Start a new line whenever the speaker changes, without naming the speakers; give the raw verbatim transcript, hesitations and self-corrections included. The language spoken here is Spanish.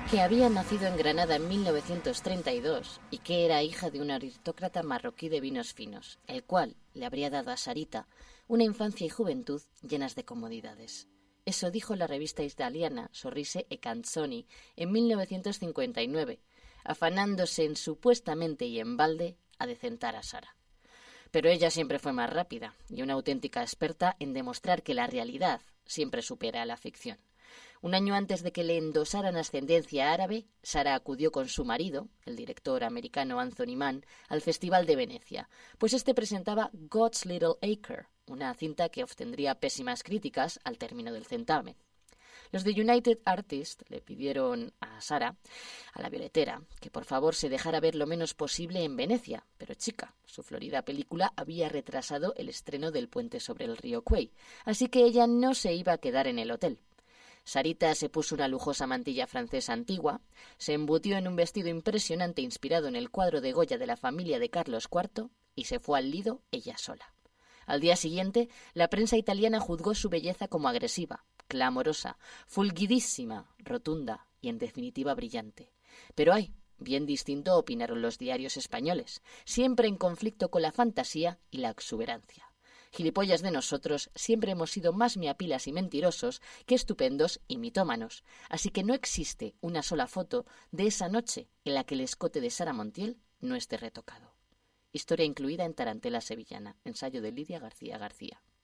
que había nacido en Granada en mil novecientos treinta y dos y que era hija de un aristócrata marroquí de vinos finos, el cual le habría dado a Sarita una infancia y juventud llenas de comodidades. Eso dijo la revista italiana Sorrise e Canzoni en mil novecientos cincuenta y nueve, afanándose en supuestamente y en balde a decentar a Sara. Pero ella siempre fue más rápida y una auténtica experta en demostrar que la realidad siempre supera a la ficción. Un año antes de que le endosaran ascendencia árabe, Sara acudió con su marido, el director americano Anthony Mann, al Festival de Venecia, pues este presentaba God's Little Acre, una cinta que obtendría pésimas críticas al término del certamen. Los de United Artists le pidieron a Sara, a la violetera, que por favor se dejara ver lo menos posible en Venecia, pero chica, su florida película había retrasado el estreno del puente sobre el río Kwai, así que ella no se iba a quedar en el hotel. Sarita se puso una lujosa mantilla francesa antigua, se embutió en un vestido impresionante inspirado en el cuadro de Goya de la familia de Carlos cuarto y se fue al Lido ella sola. Al día siguiente, la prensa italiana juzgó su belleza como agresiva, clamorosa, fulgidísima, rotunda y, en definitiva, brillante. Pero ay, bien distinto opinaron los diarios españoles, siempre en conflicto con la fantasía y la exuberancia. Gilipollas de nosotros siempre hemos sido más miapilas y mentirosos que estupendos y mitómanos, así que no existe una sola foto de esa noche en la que el escote de Sara Montiel no esté retocado. Historia incluida en Tarantela sevillana, ensayo de Lidia García García.